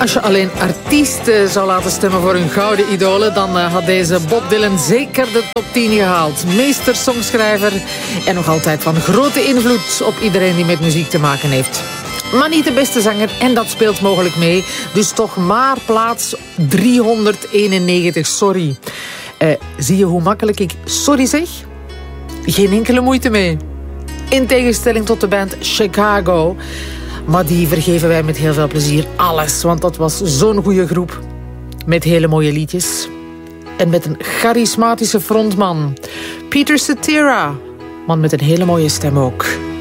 Als je alleen artiesten zou laten stemmen voor hun gouden idolen, dan had deze Bob Dylan zeker de top 10 gehaald. Meester songschrijver en nog altijd van grote invloed op iedereen die met muziek te maken heeft. Maar niet de beste zanger en dat speelt mogelijk mee. Dus toch maar plaats 391, sorry. Zie je hoe makkelijk ik sorry zeg? Geen enkele moeite mee. In tegenstelling tot de band Chicago. Maar die vergeven wij met heel veel plezier alles. Want dat was zo'n goede groep. Met hele mooie liedjes. En met een charismatische frontman. Peter Cetera. Man met een hele mooie stem ook.